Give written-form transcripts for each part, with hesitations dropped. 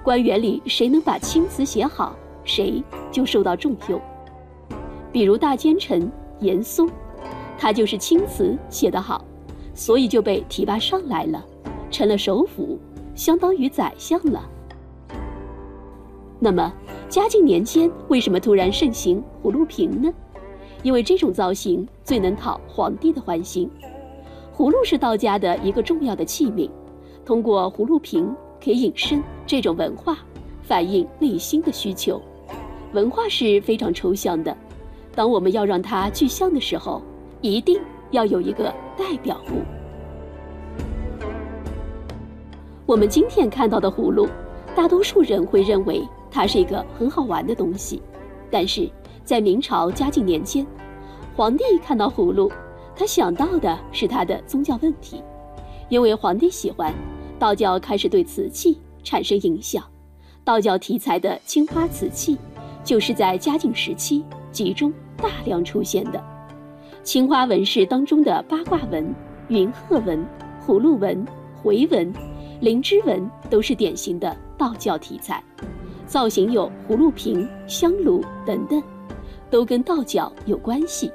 官员里谁能把青词写好，谁就受到重用。比如大奸臣严嵩，他就是青词写得好，所以就被提拔上来了，成了首辅，相当于宰相了。那么嘉靖年间为什么突然盛行葫芦瓶呢？因为这种造型最能讨皇帝的欢心。葫芦是道家的一个重要的器皿，通过葫芦瓶可以引申这种文化，反映内心的需求。文化是非常抽象的，当我们要让它具象的时候，一定要有一个代表物。我们今天看到的葫芦，大多数人会认为它是一个很好玩的东西，但是在明朝嘉靖年间，皇帝看到葫芦，他想到的是他的宗教问题。因为皇帝喜欢，道教开始对瓷器产生影响。道教题材的青花瓷器就是在嘉靖时期集中大量出现的。青花纹饰当中的八卦纹、云鹤纹、葫芦纹、回纹、灵芝纹都是典型的道教题材，造型有葫芦瓶、香炉等等，都跟道教有关系。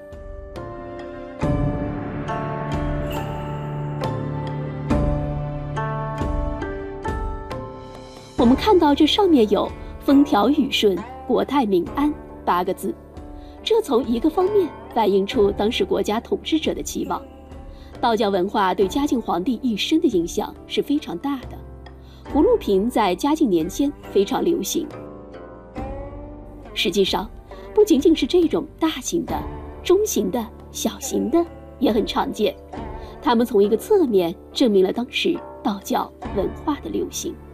我们看到这上面有风调雨顺、国泰民安8个字，这从一个方面反映出当时国家统治者的期望。道教文化对嘉靖皇帝一生的影响是非常大的。葫芦瓶在嘉靖年间非常流行。实际上，不仅仅是这种大型的、中型的、小型的也很常见，它们从一个侧面证明了当时道教文化的流行。